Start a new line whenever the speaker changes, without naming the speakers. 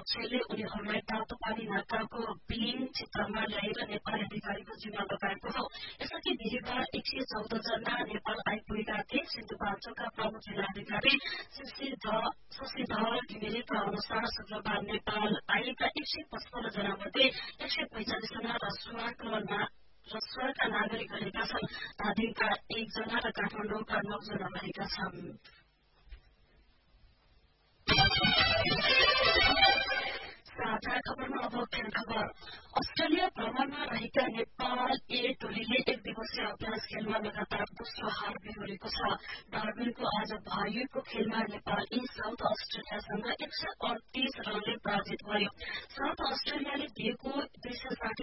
एक्सले उनीहरूलाई तातो पानी नाकाको बिलिङ क्षेत्रमा ल्याएर नेपाली अधिकारीको जिम्मा लगाएको हो। यसअघि बिहिबार 114 जना नेपाल आइपुगेका थिए। सिन्धुपाल्चोकका प्रमुख जिल्लाधिकारी शशिधर घिमिरेका अनुसार शुक्रबार नेपाल आएका 155 जना मध्ये 145 जना रसुवाका नागरिक रहेका छन्। धादिङका 1 जना र काठमाडौँका 9 जना रहेका छन्। साझा खबरमा अब खेल खबर। अस्ट्रेलिया भ्रमणमा रहेका नेपाल ए टोलीले 1 दिवसीय अभ्यास खेलमा लगातार दोस्रो हार बेहोरेको छ। डार्बिनको आज भएको खेलमा नेपाल ए साउथ अस्ट्रेलियासँग 138 रनले पराजित भयो। साउथ अस्ट्रेलियाले दिएको 260